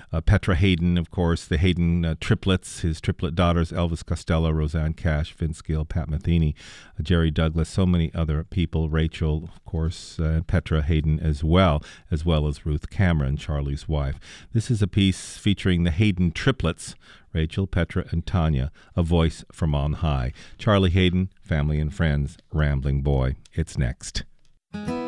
Petra Hayden, of course, the Hayden triplets, his triplet daughters, Elvis Costello, Roseanne Cash, Vince Gill, Pat Metheny, Jerry Douglas, so many other people, Rachel, of course, Petra Hayden as well as Ruth Cameron, Charlie's wife. This is a piece featuring the Hayden triplets, Rachel, Petra, and Tanya, A Voice from On High. Charlie Hayden, Family and Friends, Rambling Boy. It's next.